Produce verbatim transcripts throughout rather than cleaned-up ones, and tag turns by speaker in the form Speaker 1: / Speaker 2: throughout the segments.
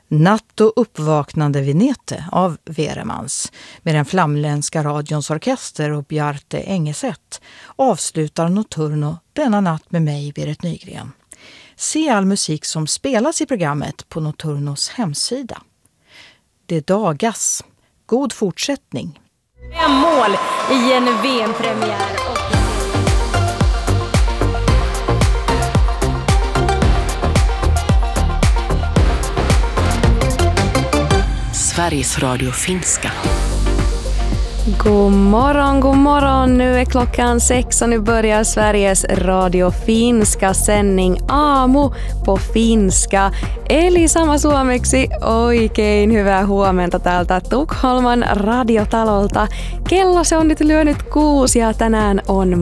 Speaker 1: Natt och uppvaknande Vinete av Veremans med den flamländska radions orkester och Bjarte Engeset avslutar Notturno denna natt med mig, Berit Nygren. Se all musik som spelas i programmet på Notturnos hemsida. Det dagas. God fortsättning.
Speaker 2: Fem mål i en V M-premiär.
Speaker 3: Sveriges Radio Finska.
Speaker 2: God morgon, god morgon. Nu är klockan sex och nu börjar Sveriges Radio Finska sändning Aamu på finska. Eli sama suomeksi oikein hyvää huomenta täältä Tukholman radiotalolta. Kello se on nyt lyönyt kuusi ja tänään on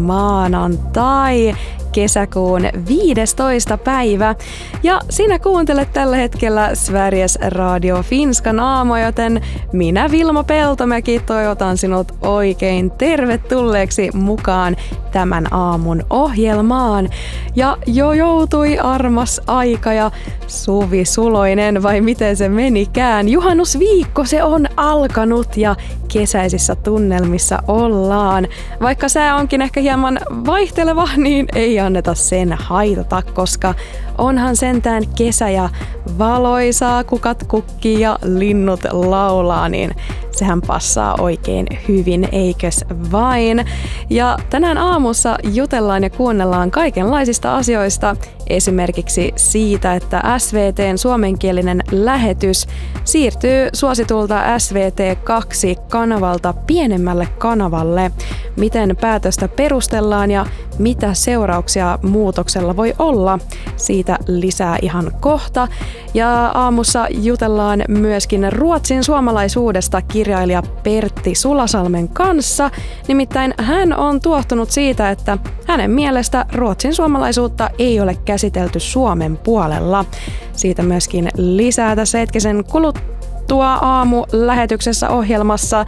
Speaker 2: maanantai. Kesäkuun viidestoista päivä. Ja sinä kuuntelet tällä hetkellä Sveriges Radio Finskan aamua, joten minä Vilma Peltomäki toivotan sinut oikein tervetulleeksi mukaan tämän aamun ohjelmaan. Ja jo joutui armas aika ja Suvi Suloinen, vai miten se menikään. Juhannusviikko se on alkanut ja kesäisissä tunnelmissa ollaan. Vaikka sää onkin ehkä hieman vaihteleva, niin ei anneta sen haitata, koska onhan sentään kesä ja valoisaa, kukat kukkii ja linnut laulaa, niin sehän passaa oikein hyvin, eikös vain. Ja tänään aamussa jutellaan ja kuunnellaan kaikenlaisista asioista, esimerkiksi siitä, että S V T:n suomenkielinen lähetys siirtyy suositulta S V T kaksi kanavalta pienemmälle kanavalle, miten päätöstä perustellaan ja mitä seurauksia muutoksella voi olla. Siitä lisää ihan kohta. Ja aamussa jutellaan myöskin ruotsin suomalaisuudesta kirjailija Pertti Sulasalmen kanssa. Nimittäin hän on tuohtunut siitä, että hänen mielestä ruotsin suomalaisuutta ei ole käsitelty Suomen puolella. Siitä myöskin lisää tässä hetkisen kuluttua aamu-lähetyksessä ohjelmassa.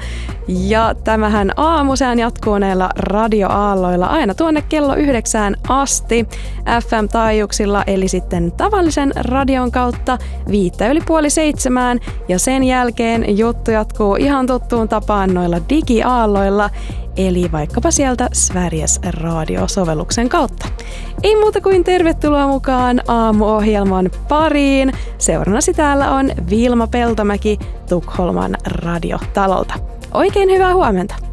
Speaker 2: Ja tämähän aamusään jatkuu näillä radioaalloilla aina tuonne kello yhdeksään asti F M-taajuuksilla, eli sitten tavallisen radion kautta viittä yli puoli seitsemään. Ja sen jälkeen juttu jatkuu ihan tuttuun tapaan noilla digiaalloilla, eli vaikkapa sieltä Sveriges Radio-sovelluksen kautta. Ei muuta kuin tervetuloa mukaan aamuohjelman pariin. Seurannasi täällä on Vilma Peltomäki Tukholman radiotalolta. Oikein hyvää huomenta!